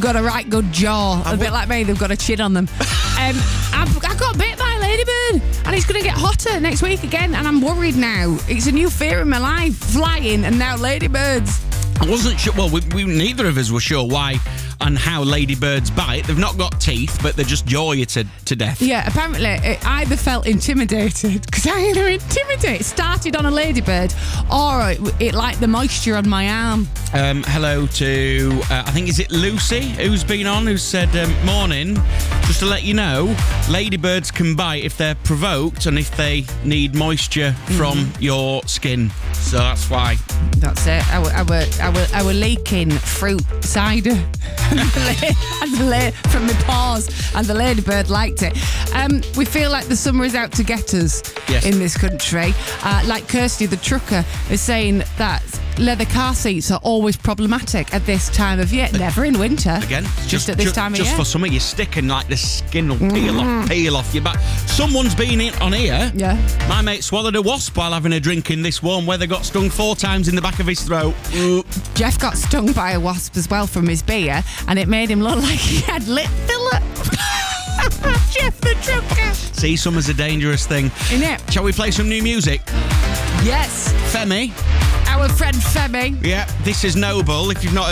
got a right good jaw. A bit like me, they've got a chin on them. I got bit by a ladybird, and it's going to get hotter next week again, and I'm worried now. It's a new fear in my life, flying and now ladybirds. I wasn't sure. Well, we neither of us were sure why and how ladybirds bite. They've not got teeth, but they just jaw you to death. Yeah, apparently it either felt intimidated, because I either it started on a ladybird, or it liked the moisture on my arm. Hello to, I think, is it Lucy who's been on, who said, morning, just to let you know, ladybirds can bite if they're provoked and if they need moisture from your skin. So that's why. That's it. I were leaking fruit cider from my paws, and the ladybird liked it. We feel like the summer is out to get us in this country. Like Kirsty the trucker is saying that leather car seats are always problematic at this time of year. Never in winter. Again, just at this time of year. Just for summer, you're sticking like the skin will peel off your back. Someone's been on here. Yeah. My mate swallowed a wasp while having a drink in this warm weather, got stung 4 times in the back of his throat. Jeff got stung by a wasp as well from his beer, and it made him look like he had lip filler. Jeff the trucker. See, summer's a dangerous thing. Innit? Shall we play some new music? Yes. Femi. Our friend Femi. Yeah, this is Noble. If you've not